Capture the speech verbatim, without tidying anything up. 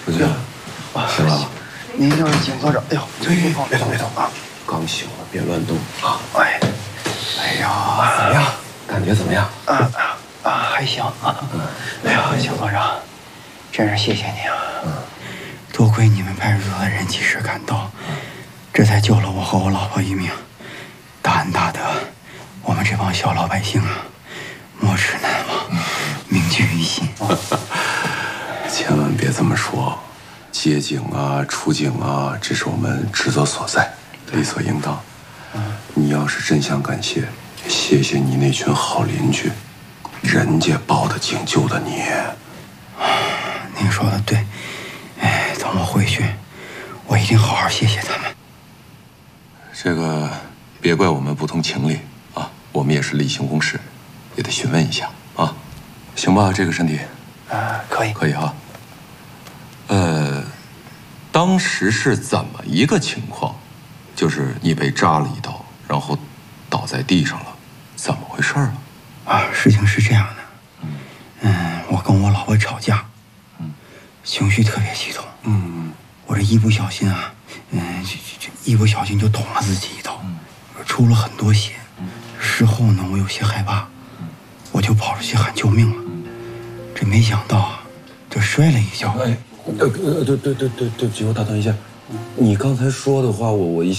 出去了，醒了。 您就是景所长。哎呦， 别动，别动，别动啊！刚醒了，别乱动啊！哎，哎呀，怎么样？感觉怎么样？ 啊啊，还行啊。嗯，哎呀，景所长，真是谢谢你啊！嗯，多亏你们派出所的人及时赶到，这才救了我和我老婆一命。大恩大德，我们这帮小老百姓啊，没齿难忘，铭记于心。 千万别这么说，接警啊、出警啊，这是我们职责所在，理所应当。你要是真想感谢，谢谢你那群好邻居，人家报的警救的你。 您说的对，哎，等我回去，我一定好好谢谢他们。 这个别怪我们不通情理啊，我们也是例行公事，也得询问一下啊，行吧？这个身体， 啊，可以， 可以啊。呃，当时是怎么一个情况？就是你被扎了一刀，然后倒在地上了，怎么回事啊？ 啊，事情是这样的，嗯，我跟我老婆吵架，嗯，情绪特别激动，嗯，我这一不小心啊，嗯，就就一不小心就捅了自己一刀，出了很多血，事后呢，我有些害怕，我就跑出去喊救命了，这没想到啊，就摔了一跤。 哎，呃呃，对对对对对不起，我打断一下，你刚才说的话，我我一。